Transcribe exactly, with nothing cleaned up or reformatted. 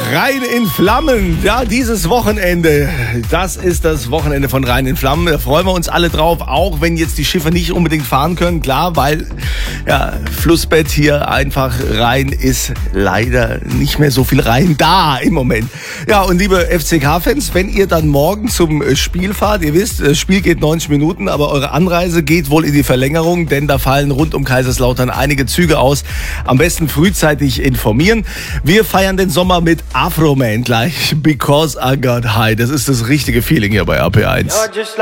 Rhein in Flammen. Ja, dieses Wochenende, das ist das Wochenende von Rhein in Flammen. Da freuen wir uns alle drauf, auch wenn jetzt die Schiffe nicht unbedingt fahren können. Klar, weil ja, Flussbett hier einfach Rhein ist leider nicht mehr so viel Rhein da im Moment. Ja, und liebe F C K-Fans, wenn ihr dann morgen zum Spiel fahrt, ihr wisst, das Spiel geht neunzig Minuten, aber eure Anreise geht wohl in die Verlängerung, denn da fallen rund um Kaiserslautern einige Züge aus. Am besten frühzeitig informieren. Wir feiern den Sommer mit Afro Man gleich, Because I Got High. Das ist das richtige Feeling hier bei A P eins.